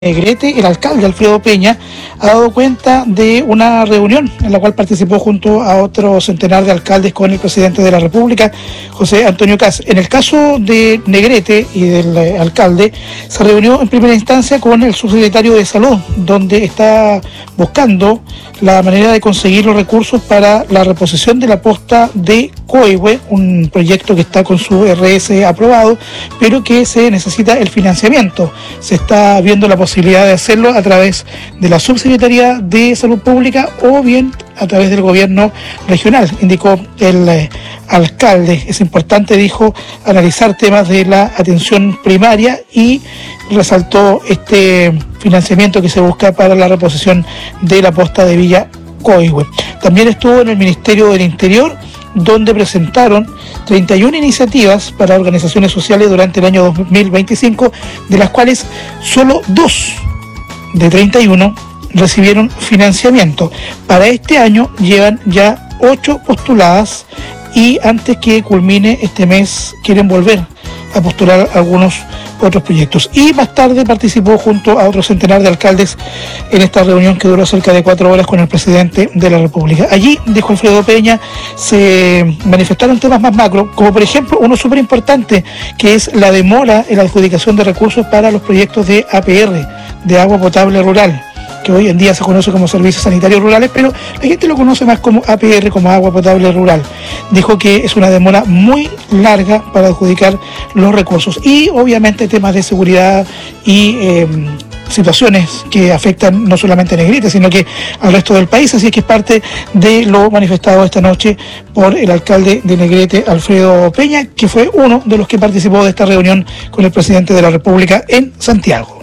Negrete, el alcalde Alfredo Peña, ha dado cuenta de una reunión en la cual participó junto a otro centenar de alcaldes con el presidente de la República, José Antonio Kast. En el caso de Negrete y del alcalde, se reunió en primera instancia con el subsecretario de Salud, donde está buscando la manera de conseguir los recursos para la reposición de la posta de Coihue, un proyecto que está con su RS aprobado, pero que se necesita el financiamiento. Se está viendo la posibilidad de hacerlo a través de la Subsecretaría de Salud Pública o bien a través del gobierno regional, indicó el alcalde. Es importante, dijo, analizar temas de la atención primaria y resaltó este financiamiento que se busca para la reposición de la posta de Villa Coihue. También estuvo en el Ministerio del Interior, donde presentaron 31 iniciativas para organizaciones sociales durante el año 2025, de las cuales solo 2 de 31 recibieron financiamiento. Para este año llevan ya 8 postuladas y antes que culmine este mes quieren volver a postular algunos otros proyectos. Y más tarde participó junto a otro centenar de alcaldes en esta reunión que duró cerca de 4 horas con el presidente de la República. Allí, dijo Alfredo Peña, se manifestaron temas más macro, como por ejemplo uno súper importante, que es la demora en la adjudicación de recursos para los proyectos de APR, de agua potable rural, que hoy en día se conoce como servicios sanitarios rurales, pero la gente lo conoce más como APR, como agua potable rural. Dijo que es una demora muy larga para adjudicar los recursos y obviamente temas de seguridad y situaciones que afectan no solamente a Negrete, sino que al resto del país. Así es que es parte de lo manifestado esta noche por el alcalde de Negrete, Alfredo Peña, que fue uno de los que participó de esta reunión con el presidente de la República en Santiago.